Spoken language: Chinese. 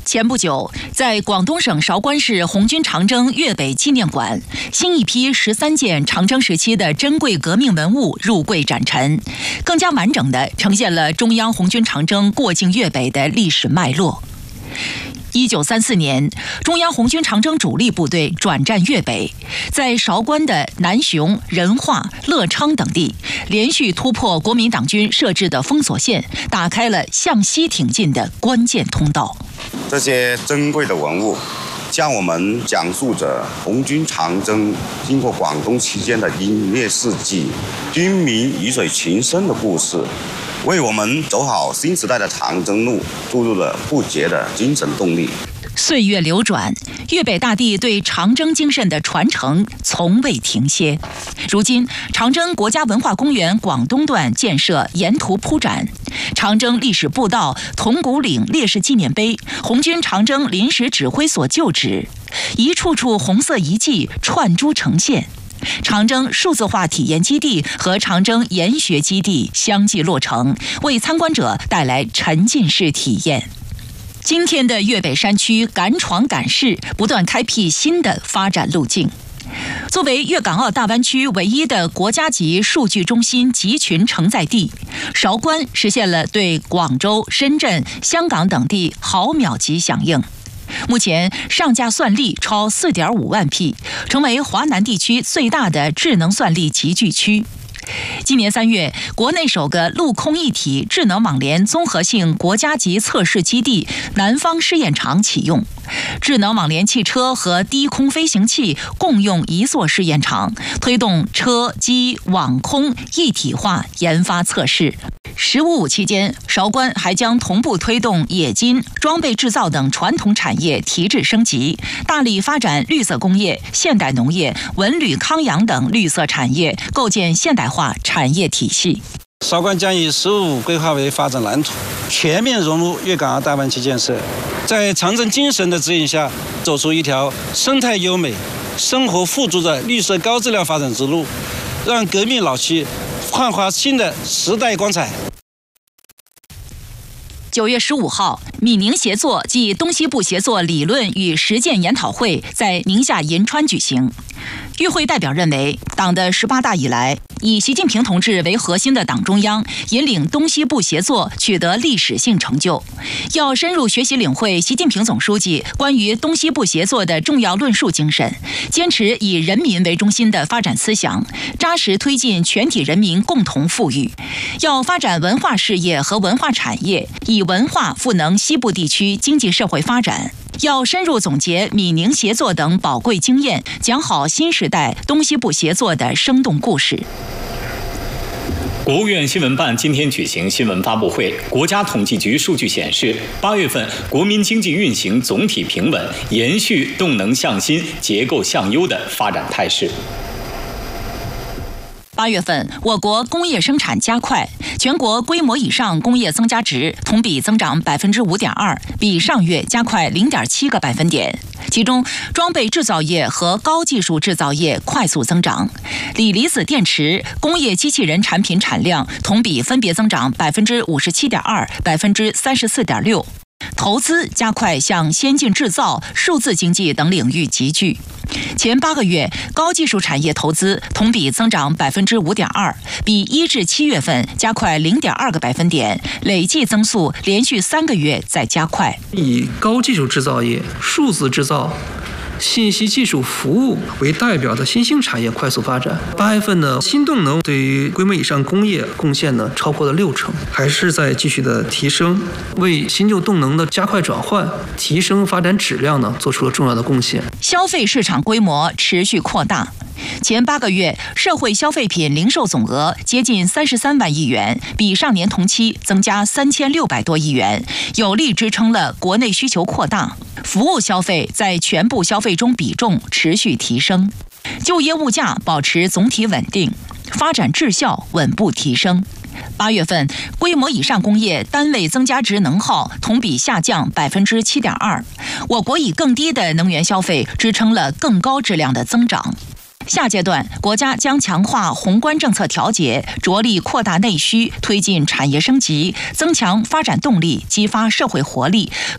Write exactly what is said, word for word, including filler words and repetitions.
前不久，在广东省韶关市红军长征粤北纪念馆，新一批十三件长征时期的珍贵革命文物入柜展陈，更加完整地呈现了中央红军长征过境粤北的历史脉络。一九三四年，中央红军长征主力部队转战粤北，在韶关的南雄、仁化、乐昌等地，连续突破国民党军设置的封锁线，打开了向西挺进的关键通道。 这些珍贵的文物，向我们讲述着红军长征经过广东期间的英烈事迹、军民鱼水情深的故事，为我们走好新时代的长征路注入了不竭的精神动力。 岁月流转，粤北大地对长征精神的传承从未停歇。如今，长征国家文化公园广东段建设沿途铺展，长征历史步道、铜鼓岭烈士纪念碑、红军长征临时指挥所旧址，一处处红色遗迹串珠呈现。长征数字化体验基地和长征研学基地相继落成，为参观者带来沉浸式体验。今天的粤北山区敢闯敢试，不断开辟新的发展路径。作为粤港澳大湾区唯一的国家级数据中心集群承载地，韶关实现了对广州、深圳、香港等地毫秒级响应。目前上架算力超 四点五万匹，成为华南地区最大的智能算力集聚区。今年三月，国内首个陆空一体智能网联综合性国家级测试基地南方试验场启用，智能网联汽车和低空飞行器共用一座试验场，推动车机网空一体化研发测试。十五五期间，韶关还将同步推动冶金、装备制造等传统产业提质升级，大力发展绿色工业、现代农业、文旅康养等绿色产业，构建现代化产业体系。 韶关将以“十五五”规划为发展蓝图，全面融入粤港澳大湾区建设，在长征精神的指引下，走出一条生态优美、生活富足的绿色高质量发展之路，让革命老区焕发新的时代光彩。 九月十五号，闽宁协作暨东西部协作理论与实践研讨会在宁夏银川举行。与会代表认为，党的十八大以来，以习近平同志为核心的党中央引领东西部协作取得历史性成就，要深入学习领会习近平总书记关于东西部协作的重要论述精神，坚持以人民为中心的发展思想，扎实推进全体人民共同富裕。要发展文化事业和文化产业，以文化赋能西部地区经济社会发展。要深入总结闽宁协作等宝贵经验，讲好新时代东西部协作的生动故事。 国务院新闻办今天举行新闻发布会，国家统计局数据显示，八月份国民经济运行总体平稳，延续动能向新、结构向优的发展态势。 八月份，我国工业生产加快，全国规模以上工业增加值同比增长百分之五点二，比上月加快零点七个百分点。其中，装备制造业和高技术制造业快速增长，锂离子电池、工业机器人产品产量同比分别增长百分之五十七点二、百分之三十四点六。投资加快向先进制造、数字经济等领域集聚。前八个月，高技术产业投资同比增长百分之五点二，比一至七月份加快零点二个百分点，累计增速连续三个月在加快。 以高技术制造业、数字制造、信息技术服务为代表的新兴产业快速发展。八月份呢，新动能对于规模以上工业贡献呢超过了六成，还是在继续的提升，为新旧动能的加快转换、提升发展质量呢做出了重要的贡献。 消费市场规模持续扩大。前八个月，社会消费品零售总额接近三十三万亿元，比上年同期增加三千六百多亿元，有力支撑了国内需求扩大。服务消费在全部消费中比重持续提升，就业物价保持总体稳定，发展质效稳步提升。八月份，规模以上工业单位增加值能耗同比下降百分之七点二，我国以更低的能源消费支撑了更高质量的增长。下阶段，国家将强化宏观政策调节，着力扩大内需，推进产业升级，增强发展动力，激发社会活力，